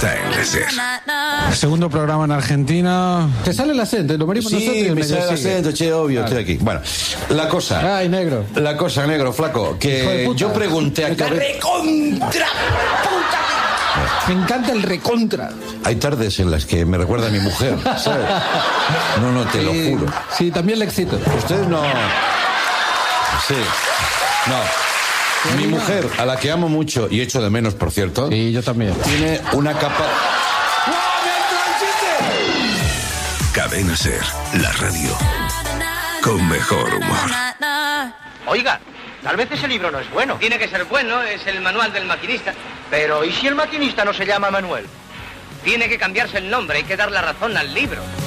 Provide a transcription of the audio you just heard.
está en la SER. Segundo programa en Argentina. ¿Te sale el acento? ¿Lo morimos nosotros? Sí, me sale el acento, che, obvio, Claro. estoy aquí. Bueno, la cosa... Ay, negro. La cosa, negro, flaco, Hijo de que puta. yo pregunté a Me recontra puta. Me encanta el recontra. Hay tardes en las que me recuerda a mi mujer, ¿sabes? No, te lo juro. Sí, también le excito. Usted no... Sí. No. Mi mujer, a la que amo mucho y echo de menos, por cierto, Sí, yo también. tiene una capa... Cadena SER, la radio con mejor humor. Oiga, tal vez ese libro no es bueno. Tiene que ser bueno, es el manual del maquinista. Pero, ¿y si el maquinista no se llama Manuel? Tiene que cambiarse el nombre, hay que dar la razón al libro.